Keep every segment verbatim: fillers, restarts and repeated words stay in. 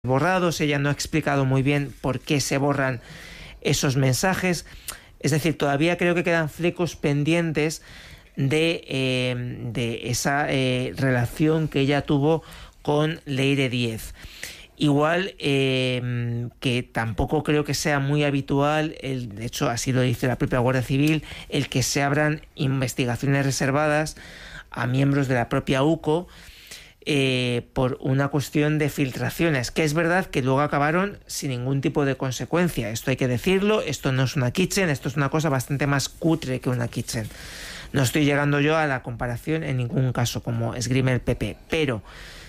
borrados. Ella no ha explicado muy bien por qué se borran esos mensajes. Es decir, todavía creo que quedan flecos pendientes de, eh, de esa eh, relación que ella tuvo con Leire Díez. Igual eh, que tampoco creo que sea muy habitual, el, de hecho así lo dice la propia Guardia Civil, el que se abran investigaciones reservadas a miembros de la propia U C O eh, por una cuestión de filtraciones, que es verdad que luego acabaron sin ningún tipo de consecuencia. Esto hay que decirlo, esto no es una kitchen, esto es una cosa bastante más cutre que una kitchen. No estoy llegando yo a la comparación en ningún caso, como esgrime el P P, pero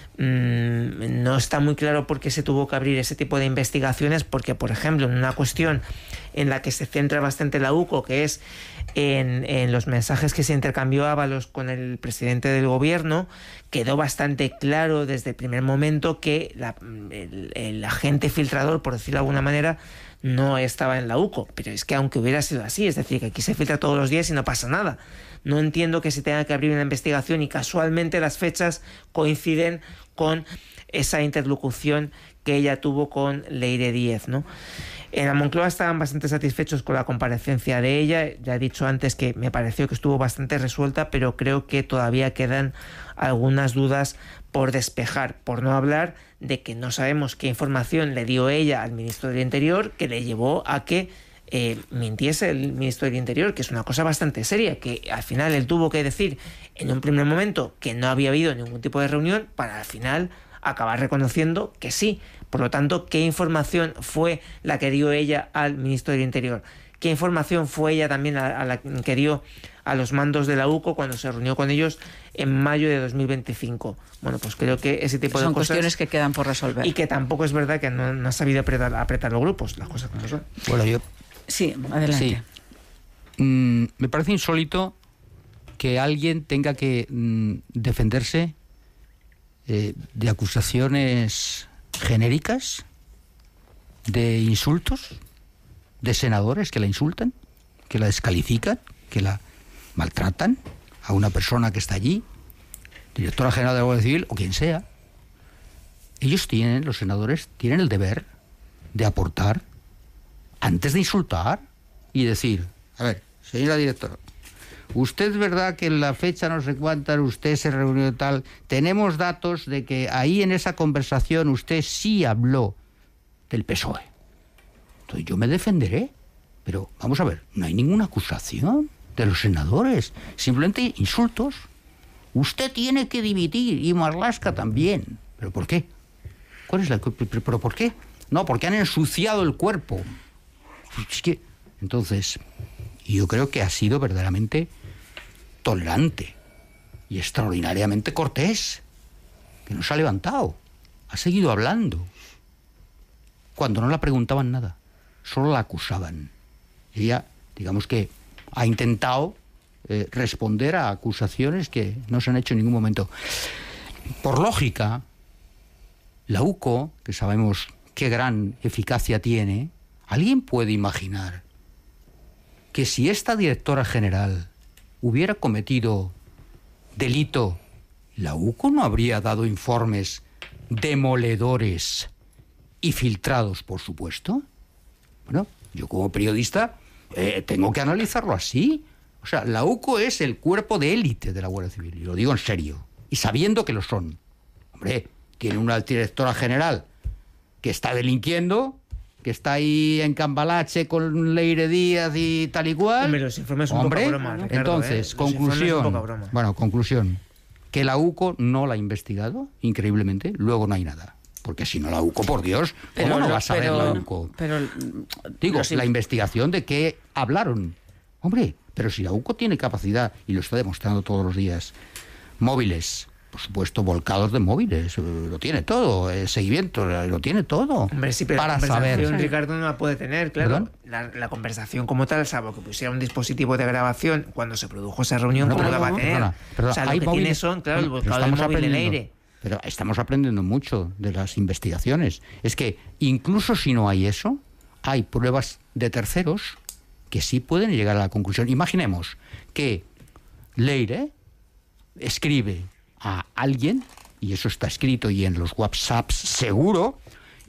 mmm, no está muy claro por qué se tuvo que abrir ese tipo de investigaciones, porque, por ejemplo, en una cuestión en la que se centra bastante la U C O, que es en, en los mensajes que se intercambió Ábalos con el presidente del gobierno, quedó bastante claro desde el primer momento que la, el, el agente filtrador, por decirlo de alguna manera, no estaba en la U C O. Pero es que aunque hubiera sido así, es decir, que aquí se filtra todos los días y no pasa nada. No entiendo que se tenga que abrir una investigación y casualmente las fechas coinciden con esa interlocución que ella tuvo con Leire Díez, ¿no? En la Moncloa estaban bastante satisfechos con la comparecencia de ella. Ya he dicho antes que me pareció que estuvo bastante resuelta, pero creo que todavía quedan algunas dudas por despejar, por no hablar de que no sabemos qué información le dio ella al ministro del Interior que le llevó a que eh, mintiese el ministro del Interior, que es una cosa bastante seria, que al final él tuvo que decir en un primer momento que no había habido ningún tipo de reunión para al final acabar reconociendo que sí. Por lo tanto, ¿qué información fue la que dio ella al ministro del Interior? ¿Qué información fue ella también a, a la que dio a los mandos de la U C O cuando se reunió con ellos en mayo de dos mil veinticinco? Bueno, pues creo que ese tipo son de cosas... Son cuestiones que quedan por resolver. Y que tampoco es verdad que no, no ha sabido apretar, apretar los grupos, las cosas como son. Bueno, yo... Sí, adelante. Sí. Mm, me parece insólito que alguien tenga que mm, defenderse eh, de acusaciones genéricas, de insultos, de senadores que la insultan, que la descalifican, que la maltratan a una persona que está allí, directora general de la Guardia Civil o quien sea. Ellos tienen, los senadores, tienen el deber de aportar antes de insultar y decir, a ver, señora directora, usted es verdad que en la fecha no sé cuántas usted se reunió tal, tenemos datos de que ahí en esa conversación usted sí habló del P S O E. Entonces yo me defenderé, pero vamos a ver, no hay ninguna acusación de los senadores, simplemente insultos. Usted tiene que dimitir y Marlaska también. ¿Pero por qué? ¿Cuál es la pero por qué? No, porque han ensuciado el cuerpo. Es que entonces yo creo que ha sido verdaderamente tolerante y extraordinariamente cortés, que no se ha levantado, ha seguido hablando cuando no la preguntaban nada, solo la acusaban. Ella, digamos que ha intentado eh, responder a acusaciones que no se han hecho en ningún momento. Por lógica, la U C O, que sabemos qué gran eficacia tiene, ¿alguien puede imaginar que si esta directora general hubiera cometido delito, la U C O no habría dado informes demoledores y filtrados, por supuesto? Bueno, yo como periodista eh, tengo que analizarlo así. O sea, la U C O es el cuerpo de élite de la Guardia Civil, y lo digo en serio, y sabiendo que lo son. Hombre, tiene una directora general que está delinquiendo, que está ahí en Cambalache con Leire Díaz y tal y cual. Hombre, los informes son Hombre, poca broma, Ricardo, entonces, ¿eh? conclusión. Poca broma. Bueno, conclusión. Que la U C O no la ha investigado, increíblemente, luego no hay nada. Porque si no la U C O, por Dios, ¿cómo pero, no va a saber pero, la U C O? Pero, Digo, los... la investigación de qué hablaron. Hombre, pero si la U C O tiene capacidad, y lo está demostrando todos los días, móviles, por supuesto, volcados de móviles, lo tiene todo, el seguimiento, lo tiene todo. Hombre, sí, pero para la conversación, saber. Ricardo, no la puede tener, claro. La, la conversación como tal, salvo que pusiera un dispositivo de grabación cuando se produjo esa reunión, No, ¿cómo pero, la va a tener? perdona, perdona, o sea, hay lo que móviles, tiene son, claro, el pero volcado del móvil del aire. Pero estamos aprendiendo mucho de las investigaciones. Es que incluso si no hay eso, hay pruebas de terceros que sí pueden llegar a la conclusión. Imaginemos que Leire escribe a alguien, y eso está escrito y en los WhatsApps seguro,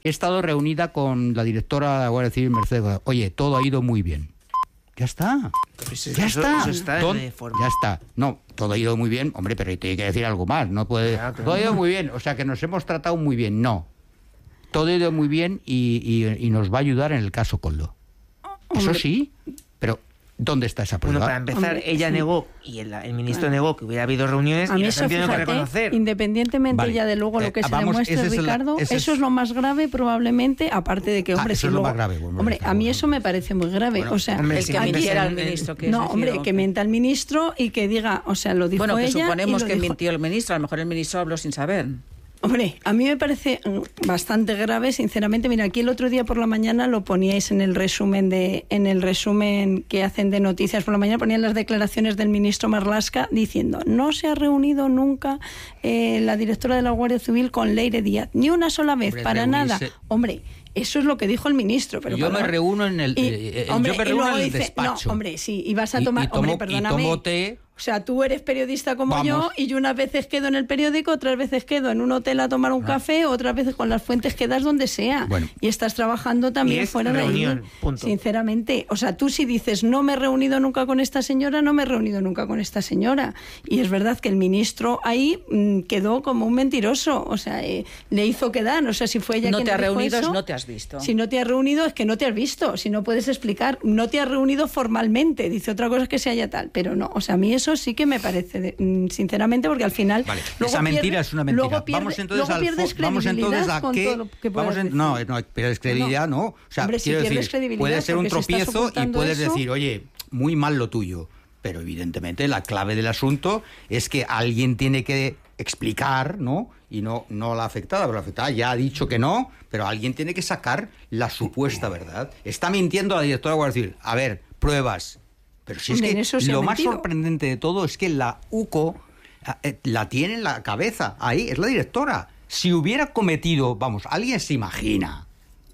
he estado reunida con la directora de la Guardia Civil, Mercedes. Oye, todo ha ido muy bien. Ya está. Pues ya eso, está. Eso está Todo, en el informe. ya está. No, todo ha ido muy bien. Hombre, pero tiene que decir algo más. No puede. Claro, claro. Todo ha ido muy bien. O sea, que nos hemos tratado muy bien. No. Todo ha ido muy bien y, y, y nos va a ayudar en el caso Koldo. Eso sí, pero ¿dónde está esa prueba? Bueno, para empezar, Hombre, ella sí. negó y el, el ministro negó que hubiera habido reuniones A y mí las eso, han tenido que fíjate, reconocer. independientemente Vale. ya de luego lo Eh, que se vamos, demuestre, ese es el- Ricardo, ese eso es- es lo más grave probablemente, aparte de que, Ah, hombre, eso si es lo luego- más grave, bueno, hombre, está a mí bueno. eso me parece muy grave, Bueno, o sea, hombre, El sí, que antes mintiera en- al ministro. ¿Quieres no, decir, hombre, o que qué? mienta el ministro y que diga, o sea, lo dijo Bueno, que ella y suponemos lo que dijo- mintió el ministro. A lo mejor el ministro habló sin saber. Hombre, a mí me parece mm, bastante grave, sinceramente. Mira, aquí el otro día por la mañana lo poníais en el resumen de, en el resumen que hacen de noticias por la mañana, ponían las declaraciones del ministro Marlaska diciendo: no se ha reunido nunca eh, la directora de la Guardia Civil con Leire Díaz, ni una sola vez, Hombre, para reunirse- nada. Hombre, eso es lo que dijo el ministro. Pero Yo me perdón. reúno en el- Y, eh, eh, hombre, yo me y reúno luego en el dice, despacho. No, hombre, sí, y vas a Y- tomar... y tomo- hombre, y perdóname. tomo té. O sea, tú eres periodista como Vamos. yo y yo unas veces quedo en el periódico, otras veces quedo en un hotel a tomar un café, otras veces con las fuentes quedas donde sea. Bueno. Y estás trabajando Y también es fuera reunión, de ahí. punto. Sinceramente. O sea, tú si dices no me he reunido nunca con esta señora, no me he reunido nunca con esta señora. Y es verdad que el ministro ahí mm, quedó como un mentiroso. O sea, eh, le hizo quedar. O sea, si fue ella No quien te le has dijo reunido, es eso, no te has visto. Si no te has reunido, es que no te has visto. Si no puedes explicar, no te has reunido formalmente. Dice otra cosa es que se haya tal. Pero no, o sea, a mí eso sí que me parece, de- mm, sinceramente, porque al final. Vale, luego esa mentira pierde- es una mentira. Luego pierde, vamos entonces luego al pierdes fo- vamos entonces credibilidad a con qué todo lo que puedas vamos en- decir. no, no, pierdes credibilidad, no. O sea, Hombre, si quiero pierdes decir, credibilidad, puede ser un porque si estás tropiezo y ocultando puedes eso- decir, oye, muy mal lo tuyo. Pero evidentemente la clave del asunto es que alguien tiene que explicar, ¿no? Y no, no la afectada, pero la afectada ya ha dicho que no, pero alguien tiene que sacar la supuesta verdad. Está mintiendo la directora de Guardia Civil. A ver, pruebas. Pero si es Hombre, en que eso se ha lo más mentido. sorprendente de todo es que la U C O eh, la tiene en la cabeza. Ahí, es la directora. Si hubiera cometido, vamos, alguien se imagina,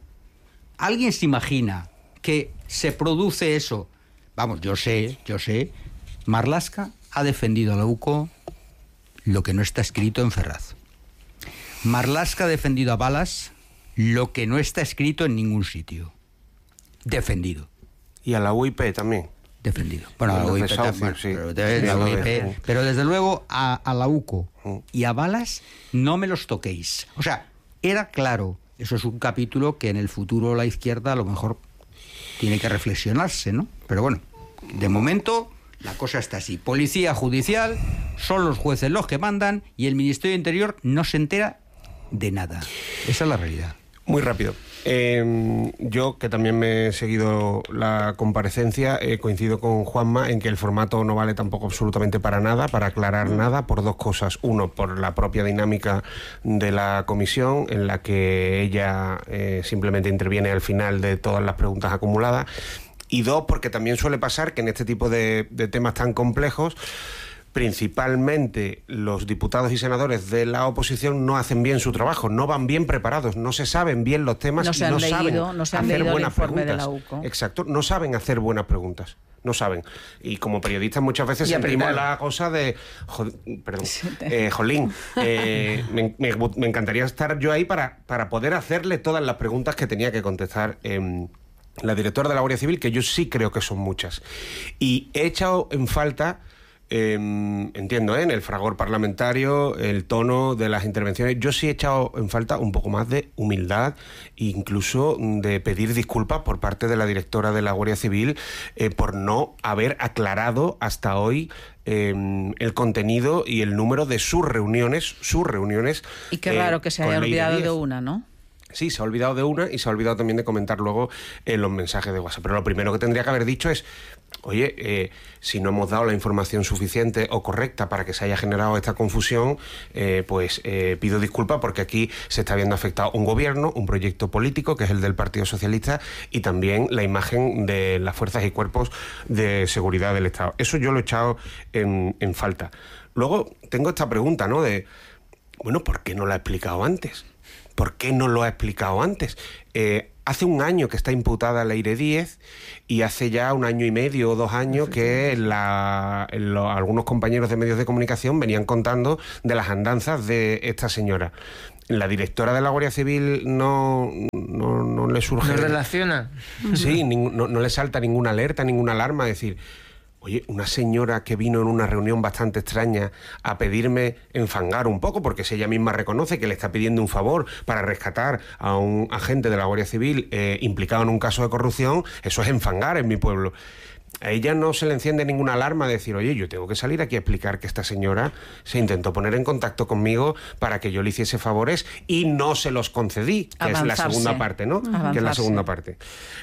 alguien se imagina que se produce eso. Vamos, yo sé, yo sé, Marlaska ha defendido a la U C O lo que no está escrito en Ferraz. Marlaska ha defendido a Balas lo que no está escrito en ningún sitio. Defendido. Y a la U I P también. Defendido. Bueno, a la Los U I P desahucios, también, sí. pero, de- Sí, la lo U I P, de- pero desde luego a, a la U C O Mm. y a Balas no me los toquéis. O sea, era claro, eso es un capítulo que en el futuro la izquierda a lo mejor tiene que reflexionarse, ¿no? Pero bueno, de momento la cosa está así. Policía judicial, son los jueces los que mandan y el Ministerio de Interior no se entera de nada. Esa es la realidad. Muy rápido. Eh, yo, que también me he seguido la comparecencia, eh, coincido con Juanma en que el formato no vale tampoco absolutamente para nada, para aclarar nada, por dos cosas. Uno, por la propia dinámica de la comisión, en la que ella eh, simplemente interviene al final de todas las preguntas acumuladas. Y dos, porque también suele pasar que en este tipo de, de temas tan complejos, principalmente los diputados y senadores de la oposición no hacen bien su trabajo, no van bien preparados, no se saben bien los temas No y se han no leído, saben no se han hacer leído el buenas informe de preguntas. la U C O. Exacto, no saben hacer buenas preguntas, no saben. Y como periodistas muchas veces Y sentimos apretar. la cosa de... jo- perdón, eh, jolín, eh, me, me- me encantaría estar yo ahí para, para poder hacerle todas las preguntas que tenía que contestar eh, la directora de la Guardia Civil, que yo sí creo que son muchas. Y he echado en falta... Eh, entiendo, ¿eh? En el fragor parlamentario, el tono de las intervenciones. Yo sí he echado en falta un poco más de humildad, incluso de pedir disculpas por parte de la directora de la Guardia Civil eh, por no haber aclarado hasta hoy eh, el contenido y el número de sus reuniones, sus reuniones. Y qué eh, raro que se con haya Leire olvidado Díez. de una, ¿no? Sí, se ha olvidado de una y se ha olvidado también de comentar luego eh, los mensajes de WhatsApp. Pero lo primero que tendría que haber dicho es, oye, eh, si no hemos dado la información suficiente o correcta para que se haya generado esta confusión, eh, pues eh, pido disculpas porque aquí se está viendo afectado un gobierno, un proyecto político, que es el del Partido Socialista, y también la imagen de las fuerzas y cuerpos de seguridad del Estado. Eso yo lo he echado en, en falta. Luego tengo esta pregunta, ¿no? De, bueno, ¿por qué no lo ha explicado antes? ¿Por qué no lo ha explicado antes? Eh, hace un año que está imputada Leire Díez y hace ya un año y medio o dos años que la, lo, algunos compañeros de medios de comunicación venían contando de las andanzas de esta señora. la directora de la Guardia Civil no, no, no le surge... ¿No relaciona? Sí, no, no le salta ninguna alerta, ninguna alarma, decir... Oye, una señora que vino en una reunión bastante extraña a pedirme enfangar un poco, porque si ella misma reconoce que le está pidiendo un favor para rescatar a un agente de la Guardia Civil eh, implicado en un caso de corrupción, eso es enfangar en mi pueblo. A ella no se le enciende ninguna alarma de decir, oye, yo tengo que salir aquí a explicar que esta señora se intentó poner en contacto conmigo para que yo le hiciese favores y no se los concedí, que Avanzarse. es la segunda parte, ¿no? Avanzarse. Que es la segunda parte.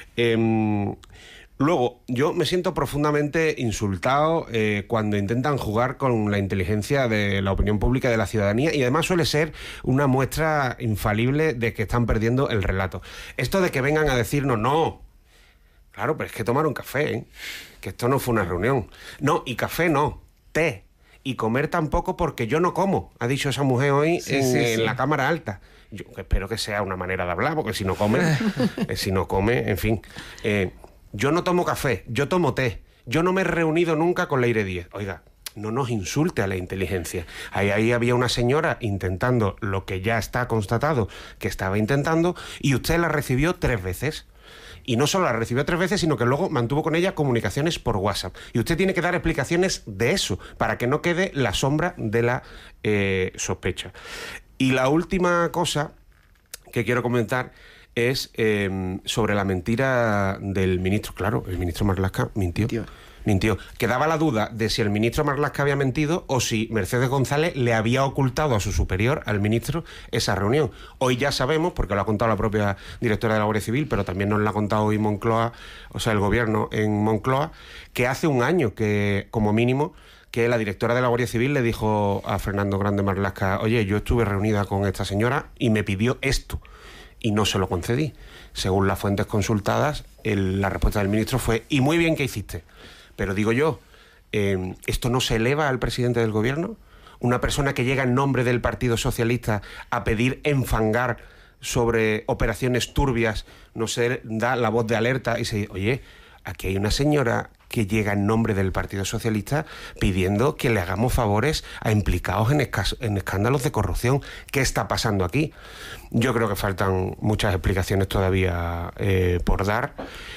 Eh, Luego, yo me siento profundamente insultado eh, cuando intentan jugar con la inteligencia de la opinión pública y de la ciudadanía, y además suele ser una muestra infalible de que están perdiendo el relato. Esto de que vengan a decirnos, no, claro, pero es que tomar un café, ¿eh? Que esto no fue una reunión. No, y café no, té. Y comer tampoco porque yo no como, ha dicho esa mujer hoy sí, en, sí, en sí. la Cámara Alta. Yo espero que sea una manera de hablar, porque si no come, eh, si no come, en fin... Eh, Yo no tomo café, yo tomo té. Yo no me he reunido nunca con Leire Díez. Oiga, no nos insulte a la inteligencia. Ahí, ahí había una señora intentando lo que ya está constatado que estaba intentando, y usted la recibió tres veces. Y no solo la recibió tres veces, sino que luego mantuvo con ella comunicaciones por WhatsApp. Y usted tiene que dar explicaciones de eso, para que no quede la sombra de la eh, sospecha. Y la última cosa que quiero comentar es eh, sobre la mentira del ministro. Claro, el ministro Marlaska mintió. Mintió. Mintió. Quedaba la duda de si el ministro Marlaska había mentido o si Mercedes González le había ocultado a su superior, al ministro, esa reunión. Hoy ya sabemos, porque lo ha contado la propia directora de la Guardia Civil, pero también nos lo ha contado hoy Moncloa, o sea, el gobierno en Moncloa, que hace un año que, como mínimo, que la directora de la Guardia Civil le dijo a Fernando Grande Marlaska, oye, yo estuve reunida con esta señora y me pidió esto. Y no se lo concedí. Según las fuentes consultadas, el, la respuesta del ministro fue, y muy bien que hiciste. Pero digo yo, eh, ¿esto no se eleva al presidente del gobierno? Una persona que llega en nombre del Partido Socialista a pedir enfangar sobre operaciones turbias, no se da la voz de alerta y se dice, oye, aquí hay una señora que llega en nombre del Partido Socialista pidiendo que le hagamos favores a implicados en, escas- en escándalos de corrupción. ¿Qué está pasando aquí? Yo creo que faltan muchas explicaciones todavía eh, por dar,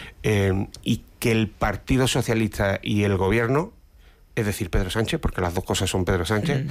eh, y que el Partido Socialista y el Gobierno, es decir, Pedro Sánchez, porque las dos cosas son Pedro Sánchez, mm.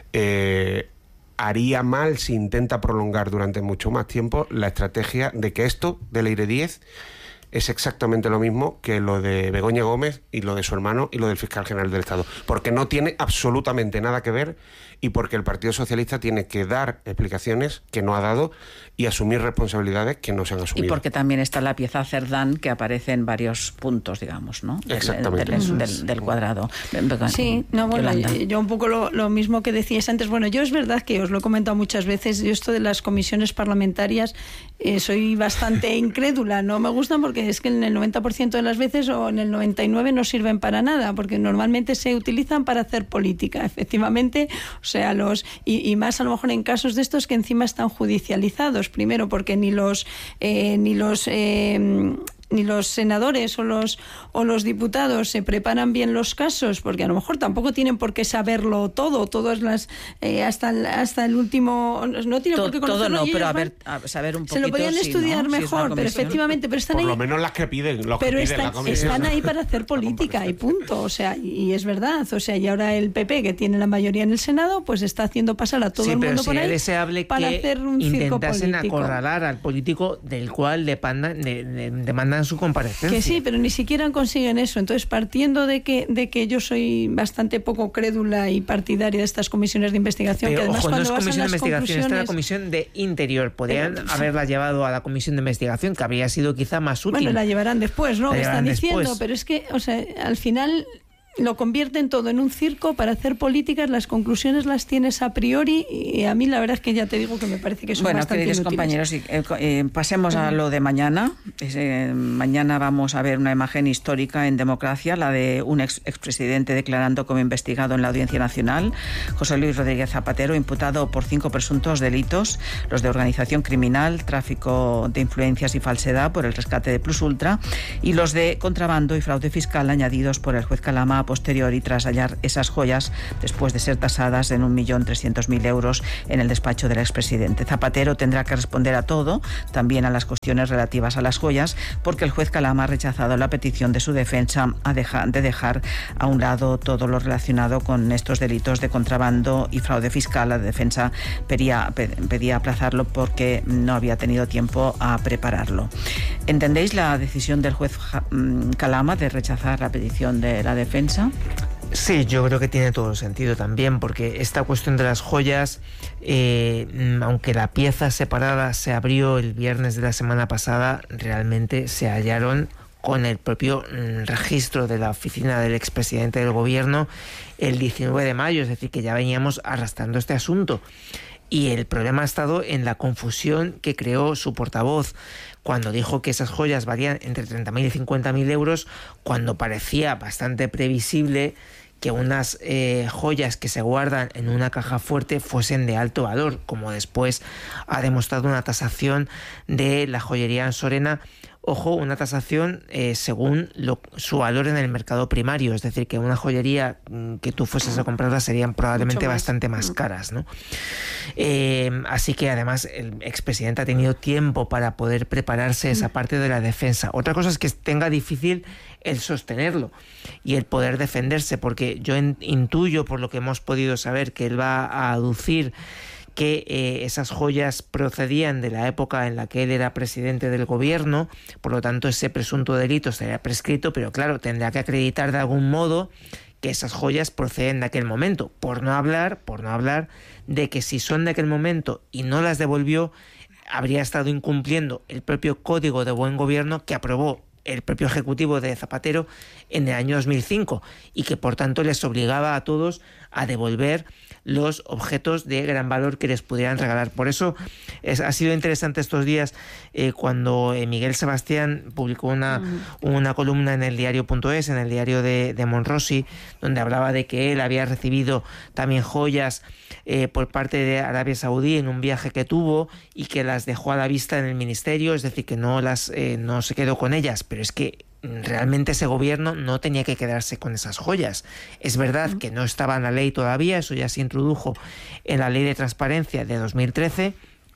eh, haría mal si intenta prolongar durante mucho más tiempo la estrategia de que esto de Leire Díez es exactamente lo mismo que lo de Begoña Gómez y lo de su hermano y lo del fiscal general del Estado, porque no tiene absolutamente nada que ver y porque el Partido Socialista tiene que dar explicaciones que no ha dado y asumir responsabilidades que no se han asumido. Y porque también está la pieza Cerdán, que aparece en varios puntos, digamos, ¿no? Exactamente. Del, del, del, del cuadrado. Sí, no, bueno, Yolanda. yo un poco lo, lo mismo que decíais antes. Bueno, yo es verdad que os lo he comentado muchas veces, yo esto de las comisiones parlamentarias eh, soy bastante incrédula, no me gustan porque es que en el noventa por ciento de las veces o en el noventa y nueve por ciento no sirven para nada, porque normalmente se utilizan para hacer política, efectivamente, o sea, los y, y más a lo mejor en casos de estos que encima están judicializados, primero porque ni los eh, ni los eh, ni los senadores o los o los diputados se preparan bien los casos, porque a lo mejor tampoco tienen por qué saberlo todo, todas las eh, hasta el, hasta el último no tienen todo, por qué conocerlo. Todo no, pero a van, ver, a saber un poquito. se lo podrían sí, estudiar ¿no? mejor, si pero efectivamente, pero están por ahí. lo menos las que piden, los pero que piden están, la comisión. están ahí para hacer política y punto, o sea, y, y es verdad, o sea, y ahora el P P, que tiene la mayoría en el Senado, pues está haciendo pasar a todo sí, el mundo pero por sería ahí deseable para que hacer un circo intentasen político. acorralar al político del cual demandan, de, de, demandan su comparecencia. Que sí, pero ni siquiera consiguen eso. Entonces, partiendo de que de que yo soy bastante poco crédula y partidaria de estas comisiones de investigación, pero, que además ojo, cuando no es basan comisión de las investigación, conclusiones... está la comisión de Interior. Podrían Pero, haberla llevado a la comisión de investigación, que habría sido quizá más útil. Bueno, la llevarán después, ¿no? La Me están llevarán diciendo, después. pero es que, o sea, al final lo convierten todo en un circo para hacer políticas, las conclusiones las tienes a priori y a mí la verdad es que ya te digo que me parece que son bueno, bastante queridos inútiles. compañeros, eh, eh, pasemos a lo de mañana. Eh, mañana vamos a ver una imagen histórica en democracia, la de un ex, expresidente declarando como investigado en la Audiencia Nacional, José Luis Rodríguez Zapatero, imputado por cinco presuntos delitos, los de organización criminal, tráfico de influencias y falsedad por el rescate de Plus Ultra, y los de contrabando y fraude fiscal añadidos por el juez Calama posteriori tras hallar esas joyas después de ser tasadas en un millón trescientos mil euros en el despacho del expresidente. Zapatero tendrá que responder a todo, también a las cuestiones relativas a las joyas, porque el juez Calama ha rechazado la petición de su defensa a deja, de dejar a un lado todo lo relacionado con estos delitos de contrabando y fraude fiscal. La defensa pedía, pedía aplazarlo porque no había tenido tiempo a prepararlo. ¿Entendéis la decisión del juez Calama de rechazar la petición de la defensa? Sí, yo creo que tiene todo el sentido también, porque esta cuestión de las joyas, eh, aunque la pieza separada se abrió el viernes de la semana pasada, realmente se hallaron con el propio mm, registro de la oficina del expresidente del gobierno el diecinueve de mayo, es decir, que ya veníamos arrastrando este asunto. Y el problema ha estado en la confusión que creó su portavoz cuando dijo que esas joyas valían entre treinta mil y cincuenta mil euros, cuando parecía bastante previsible que unas eh, joyas que se guardan en una caja fuerte fuesen de alto valor, como después ha demostrado una tasación de la joyería Ansorena. Ojo, una tasación eh, según lo, su valor en el mercado primario, es decir, que una joyería que tú fueses a comprarla serían probablemente más. bastante más caras, ¿no? Eh, así que además el expresidente ha tenido tiempo para poder prepararse esa parte de la defensa. Otra cosa es que tenga difícil el sostenerlo y el poder defenderse, porque yo en, intuyo, por lo que hemos podido saber, que él va a aducir que eh, esas joyas procedían de la época en la que él era presidente del gobierno, por lo tanto ese presunto delito estaría prescrito, pero claro, tendrá que acreditar de algún modo que esas joyas proceden de aquel momento, por no hablar, por no hablar de que si son de aquel momento y no las devolvió, habría estado incumpliendo el propio Código de Buen Gobierno que aprobó el propio Ejecutivo de Zapatero en el año dos mil cinco y que por tanto les obligaba a todos a devolver los objetos de gran valor que les pudieran regalar. Por eso es, ha sido interesante estos días eh, cuando eh, Miguel Sebastián publicó una, uh-huh. una columna en el diario punto es, en el diario de, de Monrosi, donde hablaba de que él había recibido también joyas eh, por parte de Arabia Saudí en un viaje que tuvo y que las dejó a la vista en el ministerio, es decir, que no, las, eh, no se quedó con ellas, pero es que realmente ese gobierno no tenía que quedarse con esas joyas. Es verdad que no estaba en la ley todavía, eso ya se introdujo en la ley de transparencia de dos mil trece,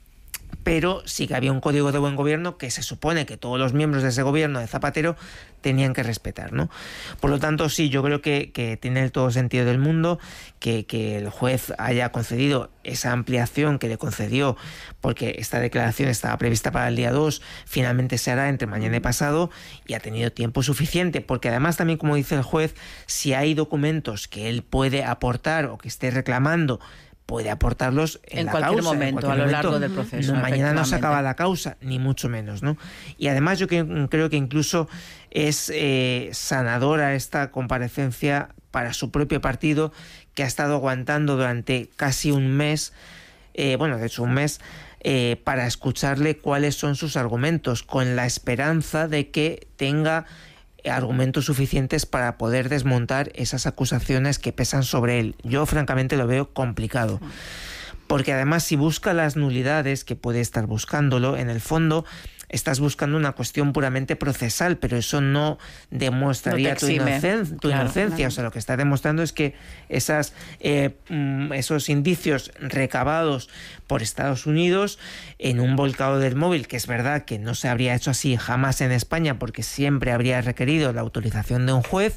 pero sí que había un código de buen gobierno que se supone que todos los miembros de ese gobierno de Zapatero tenían que respetar, ¿no? Por lo tanto, sí, yo creo que, que tiene todo el sentido del mundo que, que el juez haya concedido esa ampliación que le concedió, porque esta declaración estaba prevista para el día dos, finalmente se hará entre mañana y pasado, y ha tenido tiempo suficiente, porque además también, como dice el juez, si hay documentos que él puede aportar o que esté reclamando, puede aportarlos en, en la cualquier causa, momento, en cualquier a lo momento. largo del proceso. No, mañana no se acaba la causa, ni mucho menos, ¿no? Y además yo que, creo que incluso es eh, sanadora esta comparecencia para su propio partido, que ha estado aguantando durante casi un mes, eh, bueno, de hecho un mes, eh, para escucharle cuáles son sus argumentos, con la esperanza de que tenga argumentos suficientes para poder desmontar esas acusaciones que pesan sobre él. Yo francamente lo veo complicado, porque además si busca las nulidades, que puede estar buscándolo, en el fondo estás buscando una cuestión puramente procesal, pero eso no demostraría no tu, inocen- tu claro, inocencia. Claro. O sea, lo que está demostrando es que esas, eh, esos indicios recabados por Estados Unidos en un volcado del móvil, que es verdad que no se habría hecho así jamás en España, porque siempre habría requerido la autorización de un juez,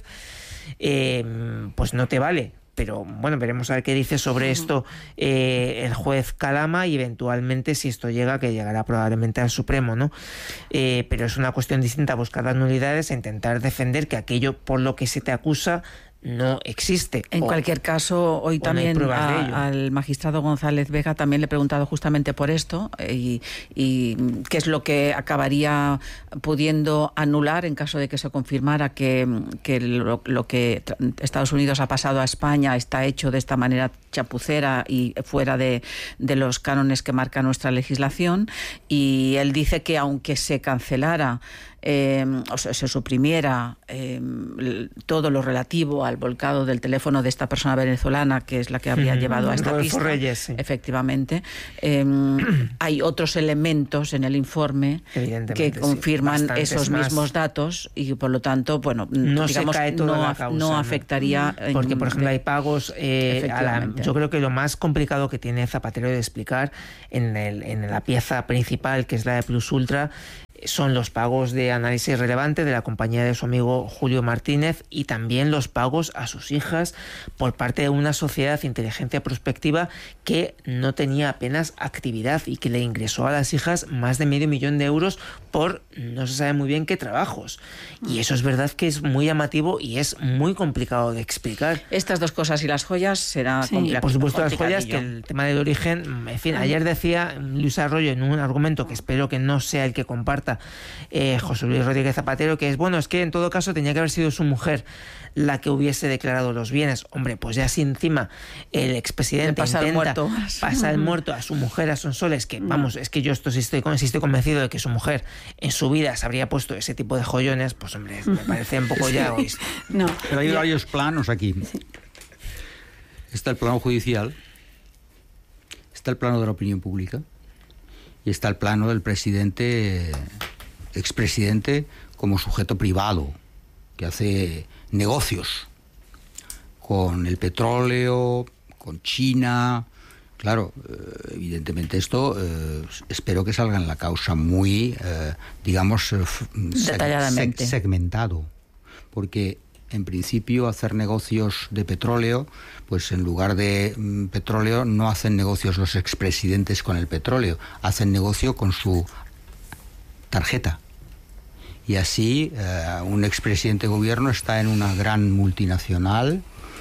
eh, pues no te vale. Pero bueno, veremos a ver qué dice sobre esto eh, el juez Calama, y eventualmente, si esto llega, que llegará probablemente al Supremo, ¿no? Eh, pero es una cuestión distinta buscar las nulidades e intentar defender que aquello por lo que se te acusa no existe. En o, cualquier caso, hoy también no a, al magistrado González Vega también le he preguntado justamente por esto y, y qué es lo que acabaría pudiendo anular en caso de que se confirmara que, que lo, lo que Estados Unidos ha pasado a España está hecho de esta manera chapucera y fuera de, de los cánones que marca nuestra legislación. Y él dice que aunque se cancelara eh, o sea, se suprimiera eh, todo lo relativo al volcado del teléfono de esta persona venezolana, que es la que habría mm, llevado a esta Rodolfo pista. Reyes, sí. Efectivamente. Eh, hay otros elementos en el informe que confirman sí, esos más. mismos datos y por lo tanto, bueno, no digamos, se cae toda no, la causa, no afectaría. ¿no? Porque, por ejemplo, hay pagos. Eh, a la, yo creo que lo más complicado que tiene Zapatero de explicar en, el, en la pieza principal, que es la de Plus Ultra, son los pagos de análisis relevante de la compañía de su amigo Julio Martínez y también los pagos a sus hijas por parte de una sociedad de inteligencia prospectiva que no tenía apenas actividad y que le ingresó a las hijas más de medio millón de euros por no se sabe muy bien qué trabajos. Y eso es verdad que es muy llamativo y es muy complicado de explicar. Estas dos cosas y las joyas será sí, complicado. Por supuesto las joyas, que el tema del origen, en fin, ayer decía Luis Arroyo en un argumento que espero que no sea el que comparta Eh, José Luis Rodríguez Zapatero, que es, bueno, es que en todo caso tenía que haber sido su mujer la que hubiese declarado los bienes. Hombre, pues ya si encima el expresidente pasa intenta el muerto. pasar el muerto a su mujer, a Sonsoles, que vamos, es que yo esto sí estoy, sí estoy convencido de que su mujer en su vida se habría puesto ese tipo de joyones, pues hombre, me parece un poco ya egoísta. No. Pero hay varios planos aquí. Está el plano judicial, está el plano de la opinión pública, y está el plano del presidente, expresidente, como sujeto privado, que hace negocios con el petróleo, con China. Claro, eh, evidentemente esto eh, espero que salga en la causa muy, eh, digamos, detalladamente seg- segmentado, porque en principio hacer negocios de petróleo, pues en lugar de mm, petróleo no hacen negocios los expresidentes con el petróleo, hacen negocio con su tarjeta. Y así eh, un expresidente de gobierno está en una gran multinacional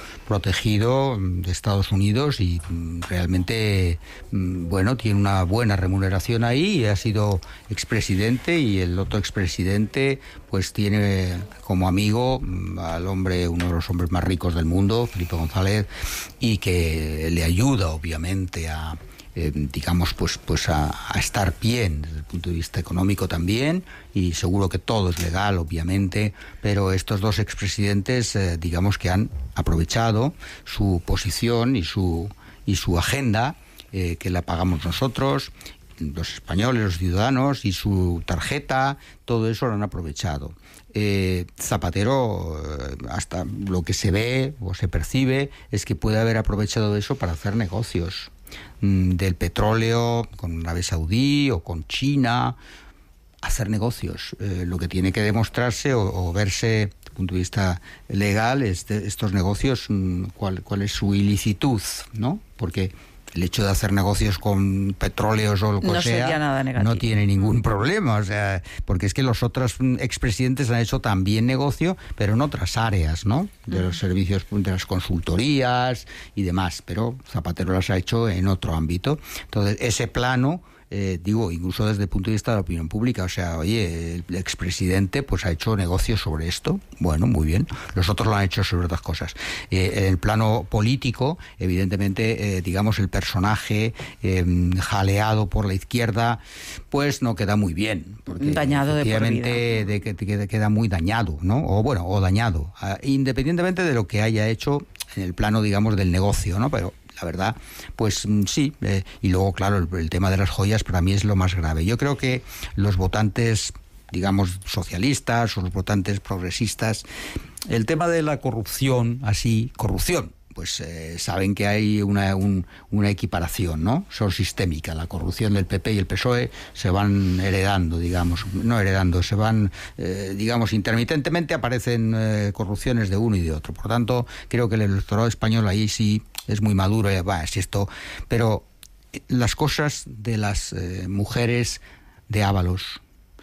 protegido de Estados Unidos y realmente, bueno, tiene una buena remuneración ahí y ha sido expresidente, y el otro expresidente pues tiene como amigo al hombre, uno de los hombres más ricos del mundo, Felipe González, y que le ayuda obviamente a Eh, digamos, pues, pues a, a estar bien desde el punto de vista económico también, y seguro que todo es legal, obviamente, pero estos dos expresidentes, eh, digamos que han aprovechado su posición y su, y su agenda, eh, que la pagamos nosotros, los españoles, los ciudadanos, y su tarjeta, todo eso lo han aprovechado. Eh, Zapatero, eh, hasta lo que se ve o se percibe, es que puede haber aprovechado eso para hacer negocios del petróleo con Arabia Saudí o con China, hacer negocios. Eh, lo que tiene que demostrarse o, o verse desde el punto de vista legal es de estos negocios, cuál, cuál es su ilicitud, ¿no? Porque el hecho de hacer negocios con petróleos o lo que no sea nada no tiene ningún problema, o sea, porque es que los otros expresidentes han hecho también negocio, pero en otras áreas, ¿no? De los servicios, de las consultorías y demás, pero Zapatero las ha hecho en otro ámbito. Entonces, ese plano, eh, digo, incluso desde el punto de vista de la opinión pública, o sea, oye, el expresidente pues ha hecho negocios sobre esto, bueno, muy bien, los otros lo han hecho sobre otras cosas. Eh, en el plano político, evidentemente, eh, digamos, el personaje eh, jaleado por la izquierda, pues no queda muy bien, porque dañado de por vida. De que de, queda muy dañado, ¿no? O bueno, o dañado, uh, independientemente de lo que haya hecho en el plano, digamos, del negocio, ¿no? Pero la verdad, pues sí, eh, y luego, claro, el, el tema de las joyas para mí es lo más grave. Yo creo que los votantes, digamos, socialistas o los votantes progresistas, el tema de la corrupción, así, corrupción, pues eh, saben que hay una, un, una equiparación, ¿no? Son sistémica. La corrupción del P P y el P S O E se van heredando, digamos, no heredando, se van, eh, digamos, intermitentemente aparecen eh, corrupciones de uno y de otro. Por tanto, creo que el electorado español ahí sí es muy maduro, y, bah, es esto, pero las cosas de las eh, mujeres de Ábalos,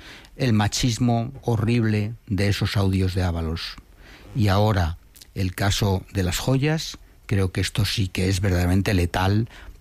el machismo horrible de esos audios de Ábalos, y ahora el caso de las joyas, creo que esto sí que es verdaderamente letal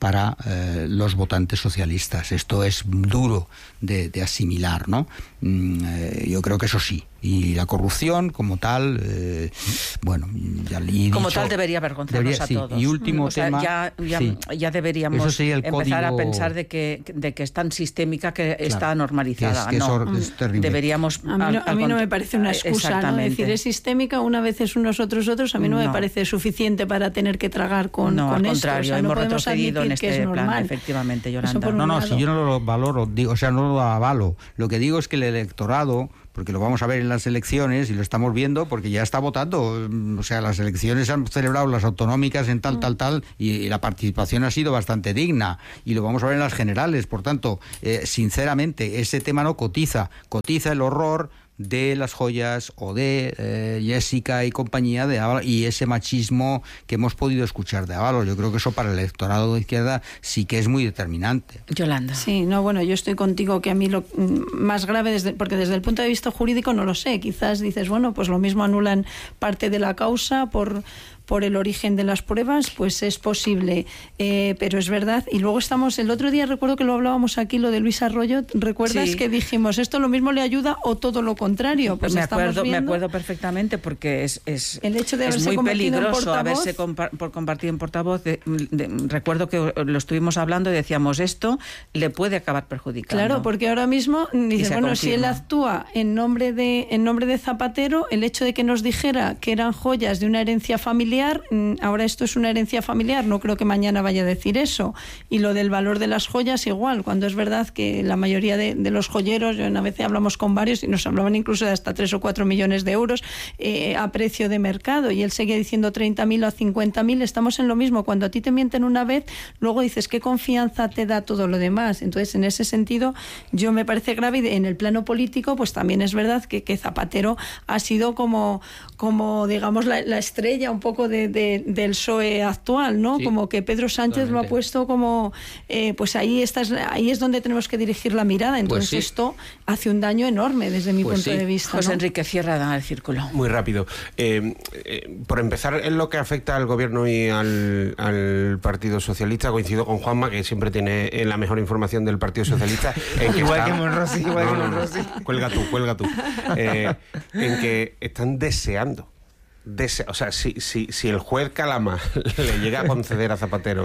para eh, los votantes socialistas. Esto es duro de, de asimilar, ¿no? Mm, eh, yo creo que eso sí. Y la corrupción como tal, eh, bueno, ya le he como dicho, tal debería avergonzarnos debería, a sí. todos. Y último o sea, tema, ya, ya, sí. ya deberíamos empezar código, a pensar de que, de que es tan sistémica que claro, está normalizada. Que es, que no, es, es terrible. Deberíamos. A mí, no, a mí no me parece una excusa, ¿no? Es decir, es sistémica, una vez es unos, otros otros. A mí no, no me parece suficiente para tener que tragar con, no, con al esto. contrario, O sea, no hemos podemos retrocedido en este que es plan, normal. efectivamente, Yolanda. No, no, si yo no lo valoro, digo, o sea, no lo avalo. Lo que digo es que el electorado, porque lo vamos a ver en las elecciones y lo estamos viendo porque ya está votando, o sea, las elecciones se han celebrado, las autonómicas en tal, tal, tal, y la participación ha sido bastante digna, y lo vamos a ver en las generales. Por tanto, eh, sinceramente, ese tema no cotiza, cotiza el horror de las joyas o de eh, Jessica y compañía de Ábalos, y ese machismo que hemos podido escuchar de Ábalos. Yo creo que eso para el electorado de izquierda sí que es muy determinante. Yolanda. Sí, no, bueno, yo estoy contigo que a mí lo más grave, desde, porque desde el punto de vista jurídico no lo sé, quizás dices, bueno, pues lo mismo anulan parte de la causa por... por el origen de las pruebas, pues es posible, eh, pero es verdad. Y luego estamos, el otro día recuerdo que lo hablábamos aquí, lo de Luis Arroyo, ¿recuerdas? Sí. Que dijimos, esto lo mismo le ayuda o todo lo contrario? Pues me acuerdo, viendo, me acuerdo perfectamente, porque es, es, el hecho de es muy peligroso haberse compa por compartido en portavoz. De, de, recuerdo que lo estuvimos hablando y decíamos, esto le puede acabar perjudicando. Claro, porque ahora mismo dice, bueno, confirma. Si él actúa en nombre de en nombre de Zapatero, el hecho de que nos dijera que eran joyas de una herencia familiar, ahora esto es una herencia familiar, no creo que mañana vaya a decir eso. Y lo del valor de las joyas igual, cuando es verdad que la mayoría de, de los joyeros, yo una vez hablamos con varios y nos hablaban incluso de hasta tres o cuatro millones de euros eh, a precio de mercado, y él seguía diciendo treinta mil o cincuenta mil. Estamos en lo mismo, cuando a ti te mienten una vez, luego dices, ¿qué confianza te da todo lo demás? Entonces, en ese sentido, yo me parece grave. Y en el plano político, pues también es verdad que, que Zapatero ha sido como, como digamos, la, la estrella un poco de, de, del P S O E actual, ¿no? Sí, como que Pedro Sánchez totalmente. Lo ha puesto como, eh, pues ahí, estás, ahí es donde tenemos que dirigir la mirada. Entonces, pues sí. Esto hace un daño enorme desde mi pues punto sí. de vista. José ¿no? Enrique, cierra el círculo. Muy rápido. Eh, eh, por empezar, en lo que afecta al gobierno y al, al Partido Socialista, coincido con Juanma, que siempre tiene la mejor información del Partido Socialista. En que igual está... que Monrosi, igual no, que Monrosi. No, no. Cuelga tú, cuelga tú. Eh, en que están deseando. Dese o sea, si, si, si el juez Calama le llega a conceder a Zapatero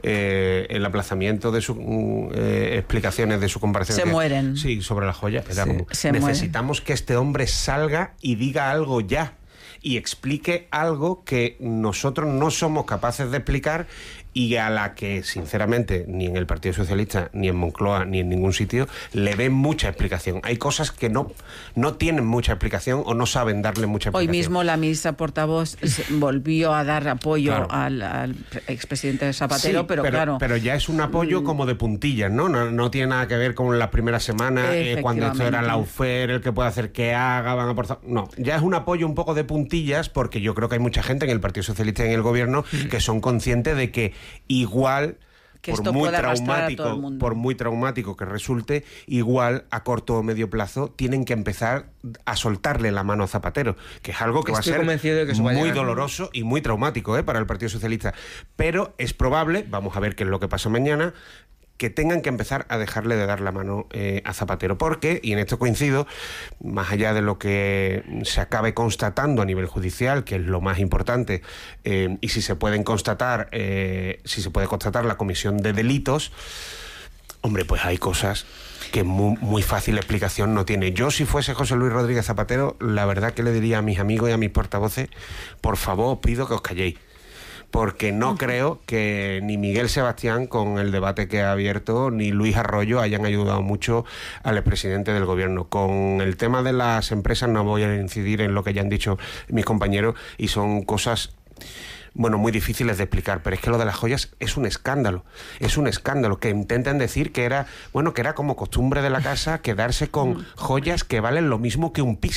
eh, el aplazamiento de sus eh, explicaciones de su comparecencia, se mueren. Sí, sobre la joya. Era sí, como, necesitamos mueren. Que este hombre salga y diga algo ya, y explique algo que nosotros no somos capaces de explicar, y a la que, sinceramente, ni en el Partido Socialista, ni en Moncloa, ni en ningún sitio, le ven mucha explicación. Hay cosas que no, no tienen mucha explicación o no saben darle mucha explicación. Hoy mismo la ministra portavoz volvió a dar apoyo claro. al, al expresidente Zapatero, sí, pero, pero claro... pero ya es un apoyo como de puntillas, ¿no? No, no tiene nada que ver con las primeras semanas, eh, cuando esto era la Lawfare, el que puede hacer que haga, van a por... No, ya es un apoyo un poco de puntillas, porque yo creo que hay mucha gente en el Partido Socialista y en el gobierno mm. que son conscientes de que igual, que por muy traumático, por muy traumático que resulte, igual a corto o medio plazo tienen que empezar a soltarle la mano a Zapatero, que es algo que Estoy va a ser de que muy doloroso y muy traumático ¿eh? para el Partido Socialista. Pero es probable, vamos a ver qué es lo que pasa mañana, que tengan que empezar a dejarle de dar la mano eh, a Zapatero, porque, y en esto coincido, más allá de lo que se acabe constatando a nivel judicial, que es lo más importante, eh, y si se pueden constatar, eh, si se puede constatar la comisión de delitos, hombre, pues hay cosas que muy, muy fácil explicación no tiene. Yo, si fuese José Luis Rodríguez Zapatero, la verdad que le diría a mis amigos y a mis portavoces, por favor, os pido que os calléis, porque no creo que ni Miguel Sebastián, con el debate que ha abierto, ni Luis Arroyo hayan ayudado mucho al expresidente del gobierno. Con el tema de las empresas no voy a incidir en lo que ya han dicho mis compañeros, y son cosas... bueno, muy difíciles de explicar, pero es que lo de las joyas es un escándalo, es un escándalo, que intenten decir que era, bueno, que era como costumbre de la casa quedarse con joyas que valen lo mismo que un piso.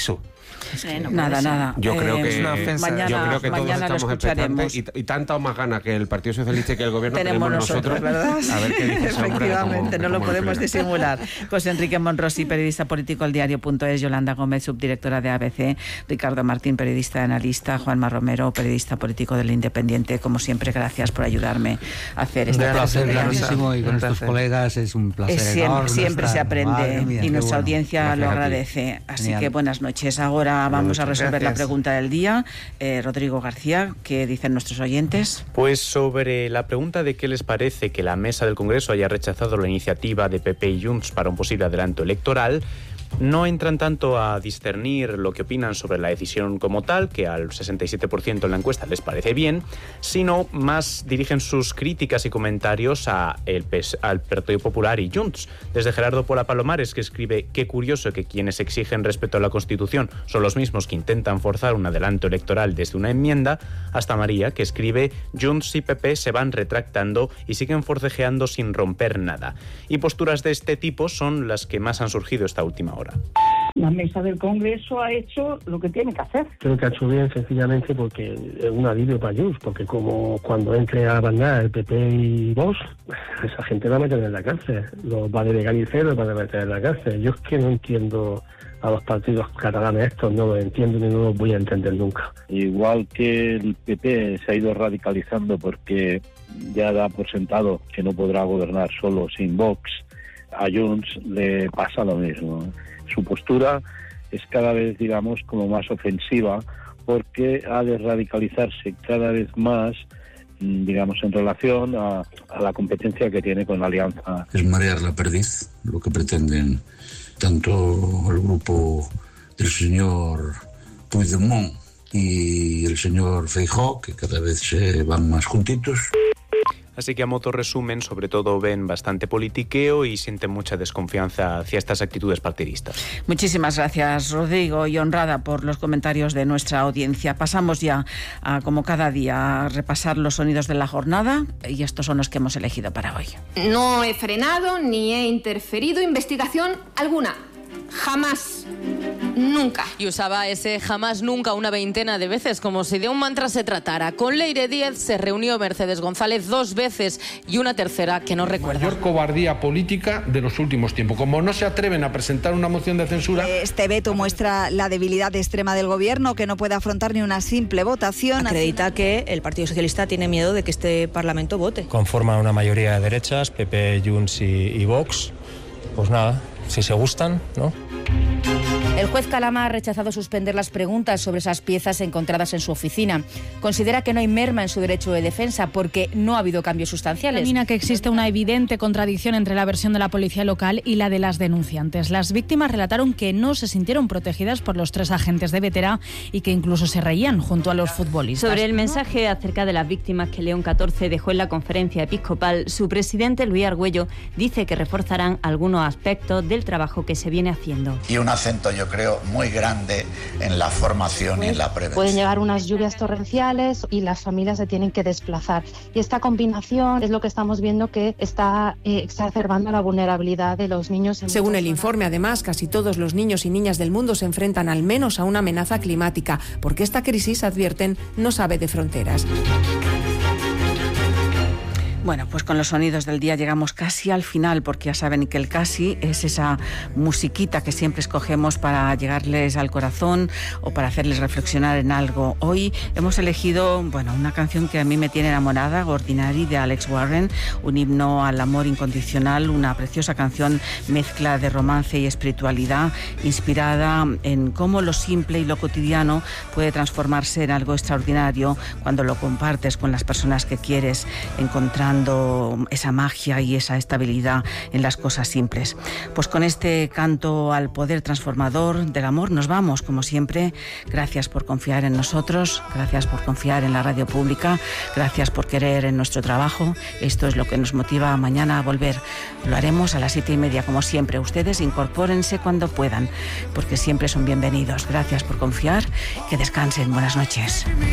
Es que, no nada, nada. Yo creo eh, que, es una ofensa. mañana, yo creo que todos mañana lo estamos escucharemos. expectantes y, y tanta o más gana que el Partido Socialista y que el Gobierno tenemos, tenemos nosotros, ¿verdad? A ver qué dice ese hombre, Efectivamente, cómo- no lo cómo podemos explica. disimular. José Enrique Monrosi, periodista político, el diario punto es, Yolanda Gómez, subdirectora de A B C, Ricardo Martín, periodista y analista, Juanma Romero, periodista político del Independiente. Como siempre, gracias por ayudarme a hacer esta Un placer Gracias, grandísimo, y con un estos placer. colegas es un placer Es siempre, enorme siempre se estar. aprende. Madre mía, y qué nuestra bueno. audiencia Gracias lo a ti. agradece. Así Genial. que buenas noches. Ahora vamos a noches. resolver la Gracias. pregunta del día. Eh, Rodrigo García, ¿qué dicen nuestros oyentes? Pues sobre la pregunta de qué les parece que la mesa del Congreso haya rechazado la iniciativa de P P y Junts para un posible adelanto electoral, no entran tanto a discernir lo que opinan sobre la decisión como tal, que al sesenta y siete por ciento en la encuesta les parece bien, sino más dirigen sus críticas y comentarios a el P S, al Partido Popular y Junts. Desde Gerardo Pola Palomares, que escribe: qué curioso que quienes exigen respeto a la Constitución son los mismos que intentan forzar un adelanto electoral desde una enmienda, hasta María, que escribe: Junts y P P se van retractando y siguen forcejeando sin romper nada. Y posturas de este tipo son las que más han surgido esta última hora. La mesa del Congreso ha hecho lo que tiene que hacer. Creo que ha hecho bien sencillamente porque es un alivio para Junts, porque como cuando entre a bandar el P P y Vox, esa gente va a meter en la cárcel, los va a legalizar y los va a meter en la cárcel. Yo es que no entiendo a los partidos catalanes estos, no los entiendo ni no los voy a entender nunca. Igual que el P P se ha ido radicalizando porque ya da por sentado que no podrá gobernar solo sin Vox, a Junts le pasa lo mismo. Su postura es cada vez, digamos, como más ofensiva porque ha de radicalizarse cada vez más, digamos, en relación a, a la competencia que tiene con la alianza. Es marear la perdiz, lo que pretenden tanto el grupo del señor Puigdemont y el señor Feijóo, que cada vez se van más juntitos. Así que a modo resumen, sobre todo ven bastante politiqueo y sienten mucha desconfianza hacia estas actitudes partidistas. Muchísimas gracias, Rodrigo, y honrada por los comentarios de nuestra audiencia. Pasamos ya, a, como cada día, a repasar los sonidos de la jornada, y estos son los que hemos elegido para hoy. No he frenado ni he interferido investigación alguna. Jamás. Nunca. Y usaba ese jamás nunca una veintena de veces, como si de un mantra se tratara. Con Leire Díez se reunió Mercedes González dos veces y una tercera que no recuerda. Mayor cobardía política de los últimos tiempos. Como no se atreven a presentar una moción de censura... Este veto muestra la debilidad extrema del gobierno, que no puede afrontar ni una simple votación. Acredita que el Partido Socialista tiene miedo de que este Parlamento vote. Conforman una mayoría de derechas, P P, Junts y, y Vox. Pues nada, si se gustan, ¿no? El juez Calama ha rechazado suspender las preguntas sobre esas piezas encontradas en su oficina. Considera que no hay merma en su derecho de defensa porque no ha habido cambios sustanciales. Determina que existe una evidente contradicción entre la versión de la policía local y la de las denunciantes. Las víctimas relataron que no se sintieron protegidas por los tres agentes de Vetera y que incluso se reían junto a los futbolistas. Sobre el mensaje acerca de las víctimas que León catorce dejó en la conferencia episcopal, su presidente Luis Argüello dice que reforzarán algunos aspectos del trabajo que se viene haciendo. Y un acento, yo creo, muy grande en la formación pues, y en la prevención. Pueden llegar unas lluvias torrenciales y las familias se tienen que desplazar. Y esta combinación es lo que estamos viendo que está eh, exacerbando la vulnerabilidad de los niños. En Según el informe, además, casi todos los niños y niñas del mundo se enfrentan al menos a una amenaza climática, porque esta crisis, advierten, no sabe de fronteras. Bueno, pues con los sonidos del día llegamos casi al final, porque ya saben que el casi es esa musiquita que siempre escogemos para llegarles al corazón o para hacerles reflexionar en algo. Hoy hemos elegido, bueno, una canción que a mí me tiene enamorada, Ordinary, de Alex Warren, un himno al amor incondicional, una preciosa canción mezcla de romance y espiritualidad, inspirada en cómo lo simple y lo cotidiano puede transformarse en algo extraordinario cuando lo compartes con las personas que quieres, encontrando esa magia y esa estabilidad en las cosas simples. Pues con este canto al poder transformador del amor nos vamos, como siempre. Gracias por confiar en nosotros, gracias por confiar en la radio pública, gracias por querer en nuestro trabajo. Esto es lo que nos motiva mañana a volver. Lo haremos a las siete y media, como siempre. Ustedes incorpórense cuando puedan, porque siempre son bienvenidos. Gracias por confiar, que descansen. Buenas noches.